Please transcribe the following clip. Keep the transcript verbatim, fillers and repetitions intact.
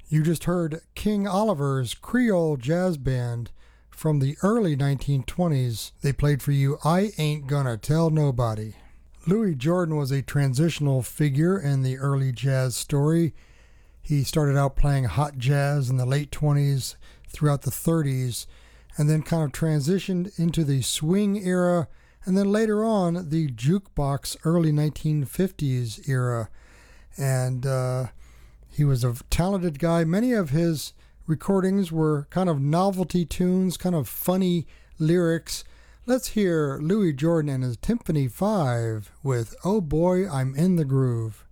You just heard King Oliver's Creole Jazz Band from the early nineteen twenties. They played for you I Ain't Gonna Tell Nobody. Louis Jordan was a transitional figure in the early jazz story. He started out playing hot jazz in the late twenties throughout the thirties, and then kind of transitioned into the swing era, and then later on the jukebox early nineteen fifties era. And uh, he was a talented guy. Many of his recordings were kind of novelty tunes, kind of funny lyrics. Let's hear Louis Jordan and his Timpani Five with Oh Boy, I'm in the Groove.